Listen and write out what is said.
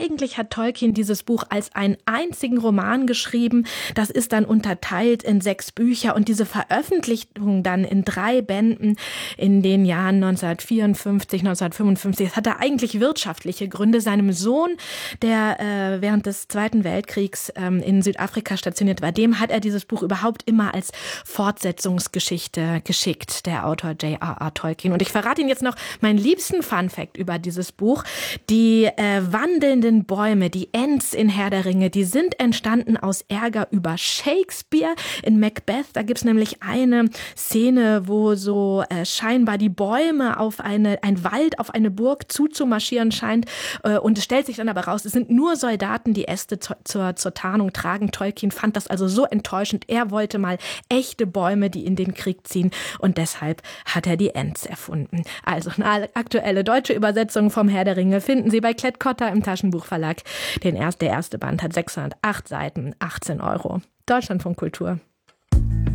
eigentlich hat Tolkien dieses Buch als einen einzigen Roman geschrieben. Das ist dann unterteilt in 6 Bücher und diese Veröffentlichung dann in 3 Bänden in den Jahren 1954, 1955. Das hatte eigentlich wirtschaftliche Gründe. Seinem Sohn, der während des Zweiten Weltkriegs in Südafrika stationiert war, dem hat er dieses Buch überhaupt immer als Fortsetzungsgeschichte geschickt, der Autor J.R.R. Tolkien. Und ich verrate Ihnen jetzt noch meinen liebsten Funfact über dieses Buch. Die wandelnden Bäume, die Ents in Herr der Ringe, die sind entstanden aus Ärger über Shakespeare. In Macbeth, da gibt's nämlich eine Szene, wo so scheinbar die Bäume auf ein Wald, auf eine Burg zuzumarschieren scheint. Und es stellt sich dann aber raus, es sind nur Soldaten, die Äste zur Tarnung tragen. Tolkien fand das also so enttäuschend. Er wollte mal echte Bäume, die in den Krieg ziehen. Und deshalb hat er die Ents erfunden. Also eine aktuelle deutsche Übersetzung vom Herr der Ringe finden Sie bei Klett-Cotta im Taschenbuchverlag. Der erste Band hat 608 Seiten, 18 €. Deutschlandfunk Kultur.